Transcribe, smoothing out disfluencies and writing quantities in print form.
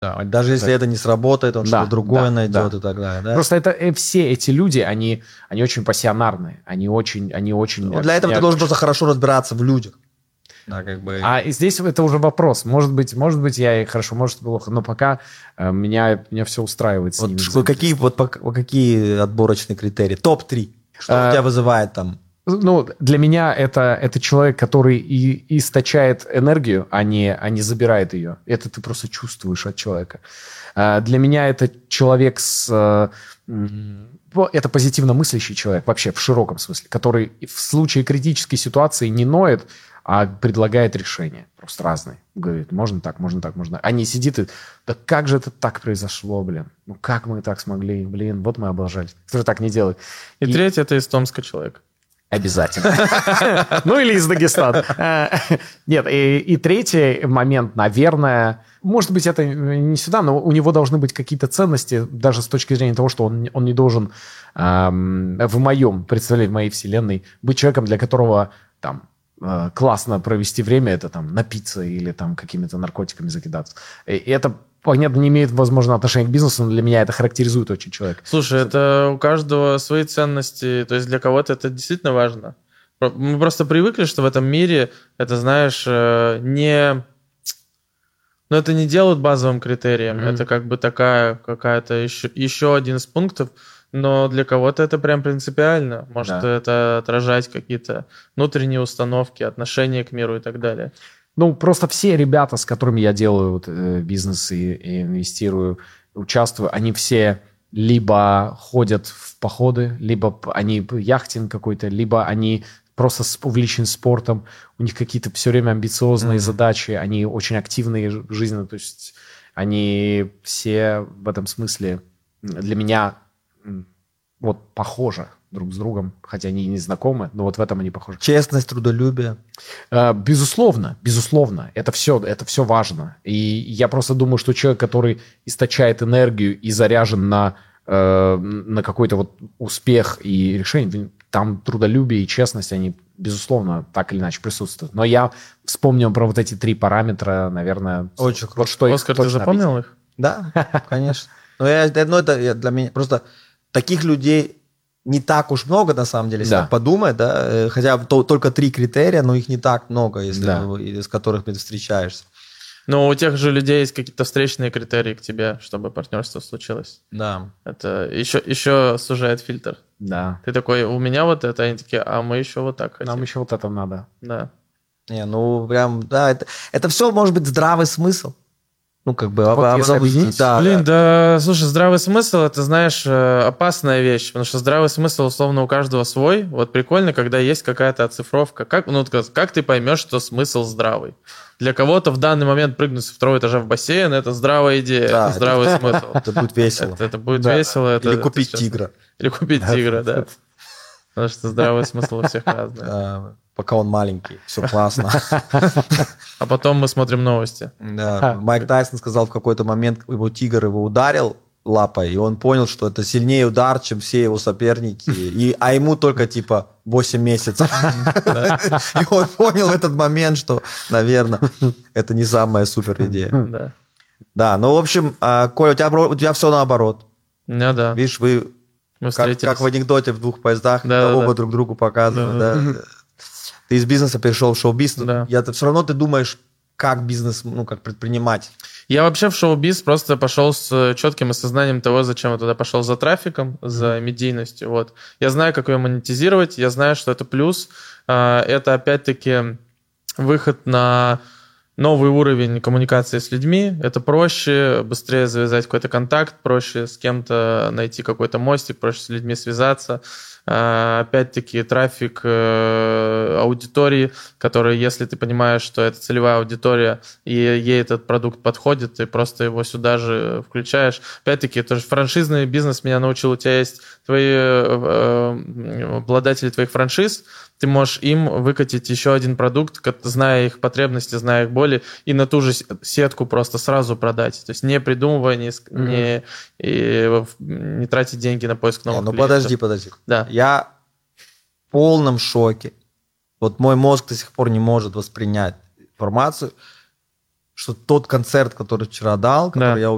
Да, даже если это не сработает, он что-то другое найдет и так далее. Да? Просто все эти люди, они очень пассионарные, они очень... для этого ты должен просто хорошо разбираться в людях. Да, как бы... А здесь это уже вопрос. Может быть, я и хорошо, может, плохо, но пока меня все устраивает с ними. Какие отборочные критерии? Топ-3. Что у тебя вызывает там? Ну, для меня это человек, который источает энергию, а не забирает ее. Это ты просто чувствуешь от человека. Для меня это человек это позитивно мыслящий человек, вообще в широком смысле, который в случае критической ситуации не ноет, а предлагает решения. Просто разные. Говорит, можно так, можно так, можно... А не сидит и... Да как же это так произошло, блин? Ну как мы так смогли? Блин, вот мы облажались. Кто же так не делает? И третий — это из Томска человек. Обязательно. Ну или из Дагестана. Нет, и третий момент, наверное... Может быть, это не сюда, но у него должны быть какие-то ценности, даже с точки зрения того, что он не должен в моем представлении, в моей вселенной, быть человеком, для которого там классно провести время, это там напиться или там какими-то наркотиками закидаться. И это, понятно, не имеет, возможно, отношения к бизнесу, но для меня это характеризует очень человека. Слушай, это у каждого свои ценности, то есть для кого-то это действительно важно. Мы просто привыкли, что в этом мире это, знаешь, не... Но это не делают базовым критерием, это как бы такая какая-то еще один из пунктов, но для кого-то это прям принципиально. Может это отражать какие-то внутренние установки, отношения к миру и так далее. Ну, просто все ребята, с которыми я делаю бизнес и инвестирую, участвую, они все либо ходят в походы, либо они яхтинг какой-то, либо они просто увлечены спортом, у них какие-то все время амбициозные задачи, они очень активные жизненно, то есть они все в этом смысле для меня вот похожи друг с другом, хотя они и не знакомы, но вот в этом они похожи. Честность, трудолюбие. Безусловно, это все важно. И я просто думаю, что человек, который источает энергию и заряжен на какой-то вот успех и решение, там трудолюбие и честность, они, безусловно, так или иначе присутствуют. Но я вспомнил про вот эти 3 параметра, наверное. Очень круто. Что Оскар, ты запомнил их? Да, конечно. Но это для меня просто таких людей не так уж много, на самом деле, если так подумать, да, хотя только 3 критерия, но их не так много, из которых ты встречаешься. Но у тех же людей есть какие-то встречные критерии к тебе, чтобы партнерство случилось. Да. Это еще сужает фильтр. Да. Ты такой, у меня вот это, они такие, а мы еще вот так хотим. Нам еще вот это надо. Да. Не, ну прям, да, это все может быть здравый смысл. Ну, как бы объединить. Блин, да, слушай, здравый смысл, это, знаешь, опасная вещь, потому что здравый смысл, условно, у каждого свой. Вот прикольно, когда есть какая-то оцифровка. Как ты поймешь, что смысл здравый? Для кого-то в данный момент прыгнуть со 2-го этажа в бассейн – это здравая идея, это здравый смысл. Это будет весело. Это будет весело. Или купить тигра. Или купить тигра, да. Потому что здравый смысл у всех разный. Пока он маленький, все классно. А потом мы смотрим новости. Да, Майк Тайсон сказал в какой-то момент, тигр его ударил лапой, и он понял, что это сильнее удар, чем все его соперники, а ему только 8 месяцев. И он понял в этот момент, что, наверное, это не самая супер идея. Да, ну, в общем, Коля, у тебя все наоборот. Да. Видишь, вы как в анекдоте в 2 поездах, оба друг другу показывают. Ты из бизнеса перешел в шоу-бизнес, все равно ты думаешь, как бизнес, как предприниматель. Я вообще в шоу-биз просто пошел с четким осознанием того, зачем я туда пошел: за трафиком, за медийностью. Вот. Я знаю, как ее монетизировать, я знаю, что это плюс. Это, опять-таки, выход на новый уровень коммуникации с людьми. Это проще, быстрее завязать какой-то контакт, проще с кем-то найти какой-то мостик, проще с людьми связаться. Опять-таки, трафик аудитории, который, если ты понимаешь, что это целевая аудитория, и ей этот продукт подходит, ты просто его сюда же включаешь. Опять-таки, тоже франшизный бизнес меня научил. У тебя есть твои обладатели твоих франшиз, ты можешь им выкатить еще один продукт, зная их потребности, зная их боли, и на ту же сетку просто сразу продать. То есть не придумывая, не тратить деньги на поиск новых клиентов. Подожди. Да. Я в полном шоке. Вот мой мозг до сих пор не может воспринять информацию, что тот концерт, который вчера дал, который я